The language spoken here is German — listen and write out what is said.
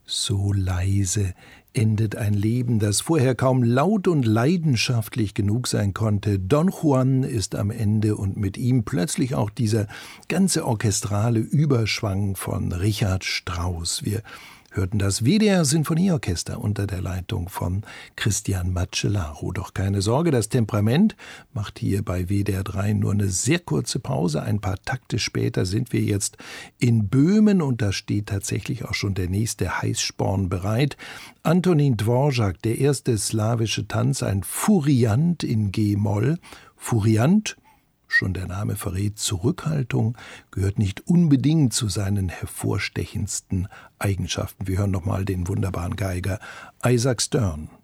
So leise endet ein Leben, das vorher kaum laut und leidenschaftlich genug sein konnte. Don Juan ist am Ende und mit ihm plötzlich auch dieser ganze orchestrale Überschwang von Richard Strauss. Wir hörten das WDR Sinfonieorchester unter der Leitung von Christian Macellaro. Doch keine Sorge, das Temperament macht hier bei WDR 3 nur eine sehr kurze Pause. Ein paar Takte später sind wir jetzt in Böhmen und da steht tatsächlich auch schon der nächste Heißsporn bereit. Antonín Dvořák, der erste slawische Tanz, ein Furiant in G-Moll. Furiant, schon der Name verrät, Zurückhaltung, gehört nicht unbedingt zu seinen hervorstechendsten Eigenschaften. Wir hören nochmal den wunderbaren Geiger Isaac Stern.